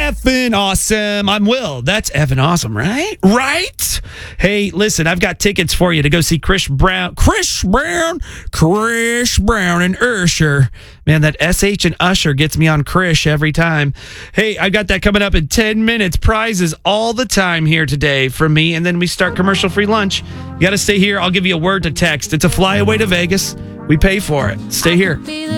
effing awesome. I'm Will. That's effing awesome, right? Right? Hey, listen, I've got tickets for you to go see Chris Brown and Usher. Man, that SH and Usher gets me on Krish every time. Hey, I got that coming up in 10 minutes. Prizes all the time here today from me, and then we start commercial-free lunch. You got to stay here. I'll give you a word to text. It's a flyaway to Vegas. We pay for it. Stay here.